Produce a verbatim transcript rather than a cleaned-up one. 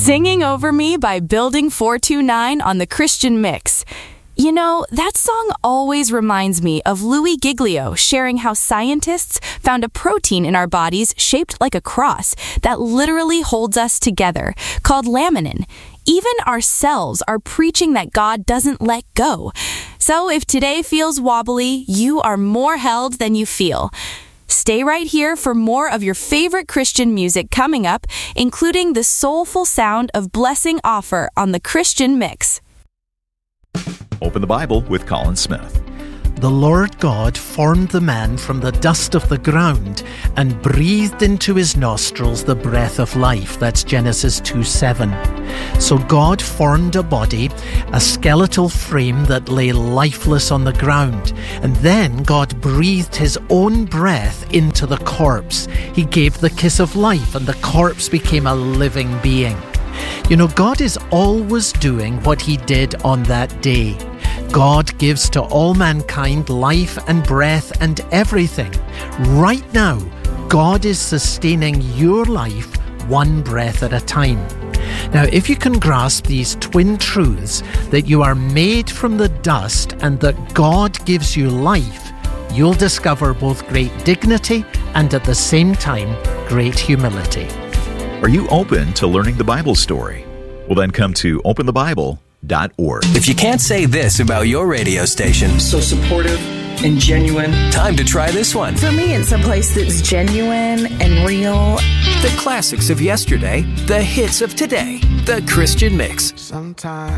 Singing Over Me by Building four two nine on the Christian Mix. You know, that song always reminds me of Louis Giglio sharing how scientists found a protein in our bodies shaped like a cross that literally holds us together, called laminin. Even our cells are preaching that God doesn't let go. So if today feels wobbly, you are more held than you feel. Stay right here for more of your favorite Christian music coming up, including the soulful sound of Blessing Offer on the Christian Mix. Open the Bible with Colin Smith. The Lord God formed the man from the dust of the ground and breathed into his nostrils the breath of life. That's Genesis two seven. So God formed a body, a skeletal frame that lay lifeless on the ground. And then God breathed his own breath into the corpse. He gave the kiss of life, and the corpse became a living being. You know, God is always doing what he did on that day. God gives to all mankind life and breath and everything. Right now, God is sustaining your life one breath at a time. Now, if you can grasp these twin truths, that you are made from the dust and that God gives you life, you'll discover both great dignity and at the same time, great humility. Are you open to learning the Bible story? Well, then come to open the bible dot org. If you can't say this about your radio station, so supportive and genuine. Time to try this one. For me, it's a place that's genuine and real. The classics of yesterday, the hits of today, the Christian Mix. Sometimes